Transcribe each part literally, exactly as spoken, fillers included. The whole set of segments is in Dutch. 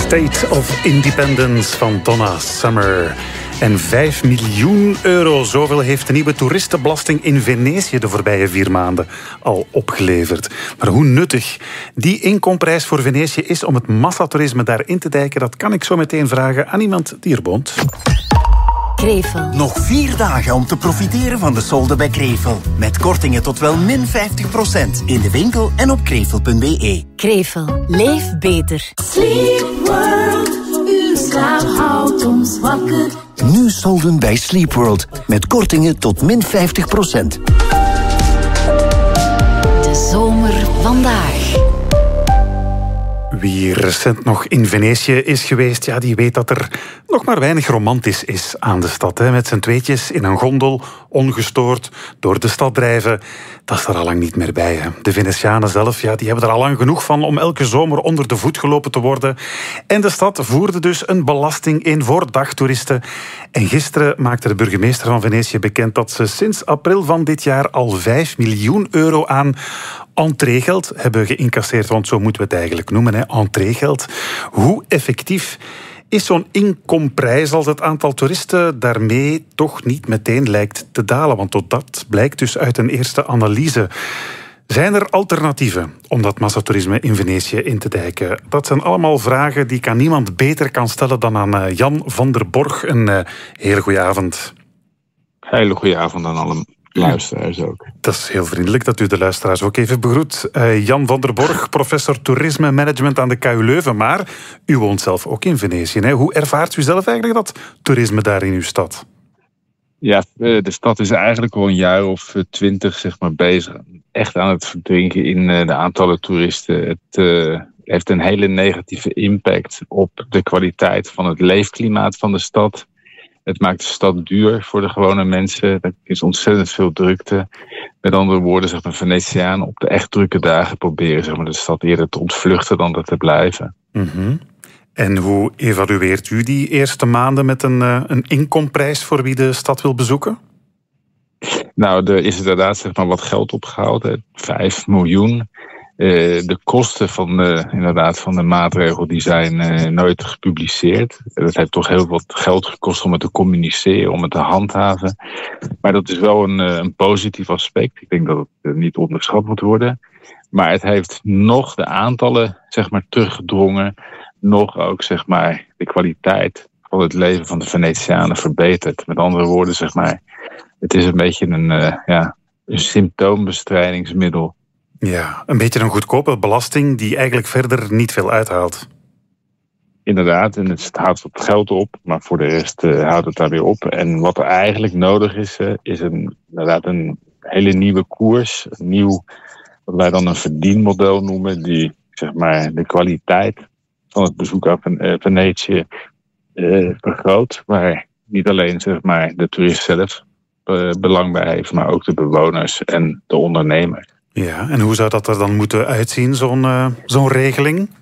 State of Independence van Donna Summer. En vijf miljoen euro, zoveel heeft de nieuwe toeristenbelasting in Venetië de voorbije vier maanden al opgeleverd. Maar hoe nuttig die inkomprijs voor Venetië is om het massatoerisme daarin te dijken, dat kan ik zo meteen vragen aan iemand die er woont. Krevel. Nog vier dagen om te profiteren van de solden bij Krevel. Met kortingen tot wel min vijftig procent in de winkel en op krevel punt b e. Krevel. Leef beter. Sleep World. Uw slaap houdt ons wakker. Nu solden bij Sleep World. Met kortingen tot min vijftig procent. De zomer vandaag. Wie recent nog in Venetië is geweest, ja, die weet dat er nog maar weinig romantisch is aan de stad. Hè. Met z'n tweetjes in een gondel, ongestoord, door de stad drijven. Dat is er al lang niet meer bij. Hè. De Venetianen zelf, ja, die hebben er al lang genoeg van om elke zomer onder de voet gelopen te worden. En de stad voerde dus een belasting in voor dagtoeristen. En gisteren maakte de burgemeester van Venetië bekend dat ze sinds april van dit jaar al vijf miljoen euro aan entreegeld hebben geïncasseerd, want zo moeten we het eigenlijk noemen, hè, entreegeld. Hoe effectief is zo'n inkomprijs als het aantal toeristen daarmee toch niet meteen lijkt te dalen? Want tot dat blijkt dus uit een eerste analyse. Zijn er alternatieven om dat massatoerisme in Venetië in te dijken? Dat zijn allemaal vragen die ik aan niemand beter kan stellen dan aan Jan van der Borg. Een uh, hele goede avond. Hele goede avond aan alle luisteraars ook. Dat is heel vriendelijk dat u de luisteraars ook even begroet. Uh, Jan van der Borg, professor toerisme management aan de K U Leuven. Maar u woont zelf ook in Venetië. Hè? Hoe ervaart u zelf eigenlijk dat toerisme daar in uw stad? Ja, de stad is eigenlijk al een jaar of twintig zeg maar, bezig. Echt aan het verdrinken in de aantallen toeristen. Het uh, heeft een hele negatieve impact op de kwaliteit van het leefklimaat van de stad. Het maakt de stad duur voor de gewone mensen. Er is ontzettend veel drukte. Met andere woorden, zeg maar, Venetianen op de echt drukke dagen proberen zeg maar, de stad eerder te ontvluchten dan er te blijven. Mm-hmm. En hoe evalueert u die eerste maanden met een, uh, een inkomprijs voor wie de stad wil bezoeken? Nou, er is inderdaad zeg maar, wat geld opgehaald. Hè. Vijf miljoen. Uh, de kosten van de, inderdaad, van de maatregel die zijn uh, nooit gepubliceerd. Het heeft toch heel wat geld gekost om het te communiceren, om het te handhaven. Maar dat is wel een, uh, een positief aspect. Ik denk dat het uh, niet onderschat moet worden. Maar het heeft nog de aantallen zeg maar, teruggedrongen. Nog ook zeg maar, de kwaliteit van het leven van de Venetianen verbeterd. Met andere woorden, zeg maar, het is een beetje een, uh, ja, een symptoombestrijdingsmiddel. Ja, een beetje een goedkope belasting die eigenlijk verder niet veel uithaalt. Inderdaad, en het haalt wat geld op, maar voor de rest uh, houdt het daar weer op. En wat er eigenlijk nodig is, uh, is een, inderdaad een hele nieuwe koers. Een nieuw, wat wij dan een verdienmodel noemen, die zeg maar, de kwaliteit van het bezoek aan Venetië uh, vergroot. Waar niet alleen zeg maar, de toerist zelf uh, belang bij heeft, maar ook de bewoners en de ondernemers. Ja, en hoe zou dat er dan moeten uitzien, zo'n, uh, zo'n regeling?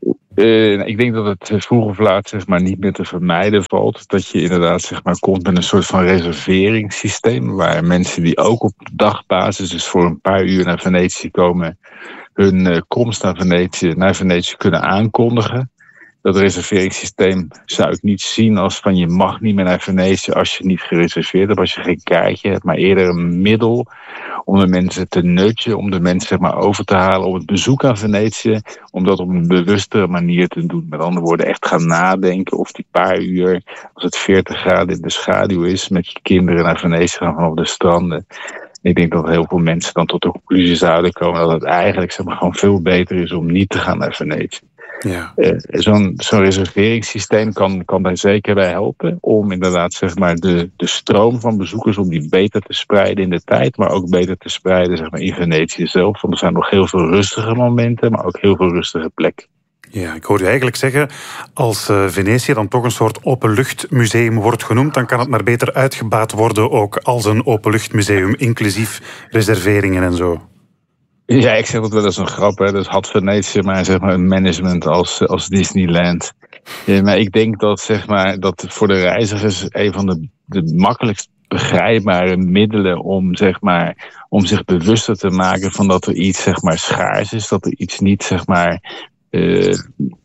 Uh, ik denk dat het vroeg of laat zeg maar, niet meer te vermijden valt. Dat je inderdaad zeg maar, komt met een soort van reserveringssysteem. Waar mensen die ook op dagbasis, dus voor een paar uur naar Venetië komen, hun uh, komst naar Venetië, naar Venetië kunnen aankondigen. Dat reserveringssysteem zou ik niet zien als van je mag niet meer naar Venetië als je niet gereserveerd hebt, als je geen kaartje hebt, maar eerder een middel om de mensen te nudgen, om de mensen zeg maar, over te halen op het bezoek aan Venetië, om dat op een bewustere manier te doen. Met andere woorden, echt gaan nadenken of die paar uur, als het veertig graden in de schaduw is, met je kinderen naar Venetië gaan vanaf de stranden. Ik denk dat heel veel mensen dan tot de conclusie zouden komen dat het eigenlijk zeg maar, gewoon veel beter is om niet te gaan naar Venetië. Ja. Uh, zo'n, zo'n reserveringssysteem kan, kan daar zeker bij helpen om inderdaad zeg maar, de, de stroom van bezoekers om die beter te spreiden in de tijd, maar ook beter te spreiden zeg maar, in Venetië zelf. Want er zijn nog heel veel rustige momenten, maar ook heel veel rustige plekken. Ja, ik hoor u eigenlijk zeggen, als uh, Venetië dan toch een soort openluchtmuseum wordt genoemd, dan kan het maar beter uitgebaat worden ook als een openluchtmuseum, inclusief reserveringen en zo. Ja, ik zeg dat wel eens een grap. Hè. Dus had Venetië maar, zeg maar een management als, als Disneyland. Ja, maar ik denk dat, zeg maar, dat voor de reizigers een van de, de makkelijkst begrijpbare middelen om, zeg maar, om zich bewuster te maken van dat er iets zeg maar, schaars is. Dat er iets niet zeg maar, uh,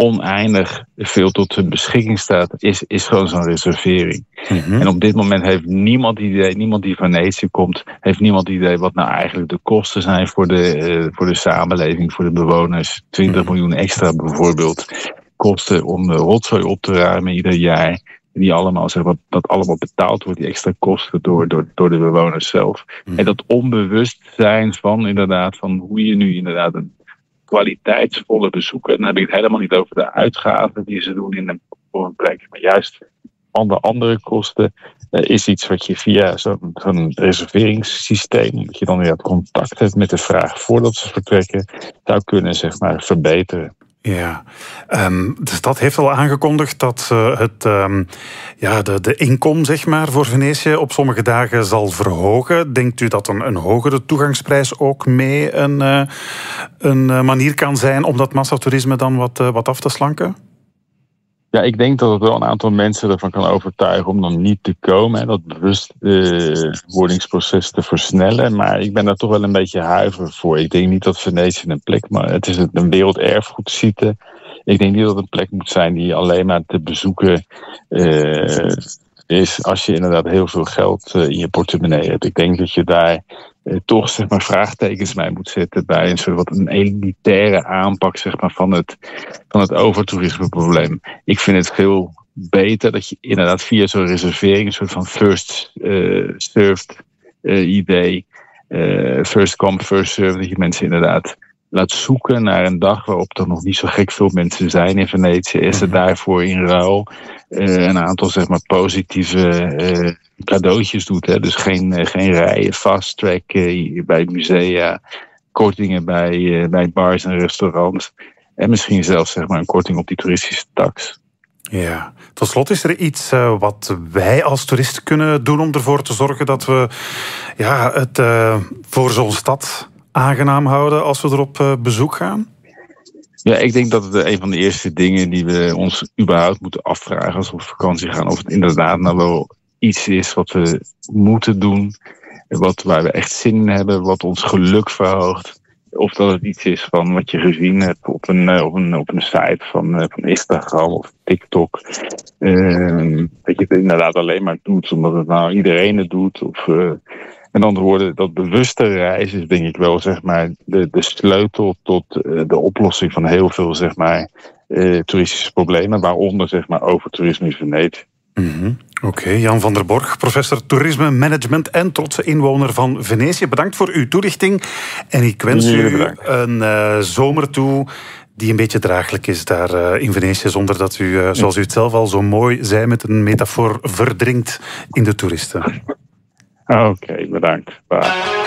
oneindig veel tot hun beschikking staat, is, is gewoon zo'n reservering. Mm-hmm. En op dit moment heeft niemand idee, niemand die van Venetië komt, heeft niemand idee wat nou eigenlijk de kosten zijn voor de, uh, voor de samenleving, voor de bewoners. twintig miljoen extra bijvoorbeeld. Kosten om de rotzooi op te ruimen ieder jaar. Die allemaal, zeg maar, dat allemaal betaald wordt, die extra kosten door, door, door de bewoners zelf. Mm. En dat onbewustzijn van inderdaad, van hoe je nu inderdaad een kwaliteitsvolle bezoeken, dan heb ik het helemaal niet over de uitgaven die ze doen in een, voor een plek, maar juist andere, andere kosten, uh, is iets wat je via zo'n, zo'n reserveringssysteem, dat je dan weer contact hebt met de vraag voordat ze vertrekken, zou kunnen, zeg maar, verbeteren. Ja, um, de stad heeft al aangekondigd dat uh, het, um, ja, de, de inkom, zeg maar, voor Venetië op sommige dagen zal verhogen. Denkt u dat een, een hogere toegangsprijs ook mee een, uh, een manier kan zijn om dat massatoerisme dan wat, uh, wat af te slanken? Ja, ik denk dat het wel een aantal mensen ervan kan overtuigen om dan niet te komen en dat bewustwordingsproces uh, te versnellen. Maar ik ben daar toch wel een beetje huiver voor. Ik denk niet dat Venetië een plek, maar het is een werelderfgoedsite. Ik denk niet dat het een plek moet zijn die alleen maar te bezoeken uh, is als je inderdaad heel veel geld uh, in je portemonnee hebt. Ik denk dat je daar uh, toch, zeg maar, vraagtekens bij moet zetten bij een soort wat een elitaire aanpak, zeg maar, van het, van het overtoerismeprobleem. Ik vind het veel beter dat je inderdaad via zo'n reservering een soort van first uh, served uh, idee, uh, first come, first served, dat je mensen inderdaad laat zoeken naar een dag waarop er nog niet zo gek veel mensen zijn in Venetië. Is er daarvoor in ruil uh, een aantal, zeg maar, positieve uh, cadeautjes doet. Hè? Dus geen, uh, geen rijen, fast track uh, bij musea, kortingen bij, uh, bij bars en restaurants. En misschien zelfs, zeg maar, een korting op die toeristische tax. Ja, tot slot, is er iets uh, wat wij als toeristen kunnen doen om ervoor te zorgen dat we ja, het uh, voor zo'n stad aangenaam houden als we er op uh, bezoek gaan? Ja, ik denk dat het een van de eerste dingen die we ons überhaupt moeten afvragen als we op vakantie gaan, of het inderdaad nou wel iets is wat we moeten doen, wat, waar we echt zin in hebben, wat ons geluk verhoogt. Of dat het iets is van wat je gezien hebt op een, op een, op een site van, van Instagram of TikTok. Uh, dat je het inderdaad alleen maar doet omdat het nou iedereen het doet. Of, uh, met andere woorden, dat bewuste reizen is denk ik wel, zeg maar, de, de sleutel tot uh, de oplossing van heel veel, zeg maar, uh, toeristische problemen. Waaronder, zeg maar, overtoerisme in Venetië. Mm-hmm. Oké, okay, Jan van der Borch, professor toerisme, management en trotse inwoner van Venetië. Bedankt voor uw toelichting. En ik wens ja, u een uh, zomer toe die een beetje draaglijk is daar uh, in Venetië, zonder dat u, uh, zoals u het zelf al zo mooi zei, met een metafoor verdrinkt in de toeristen. Oké, okay, bedankt. Bye.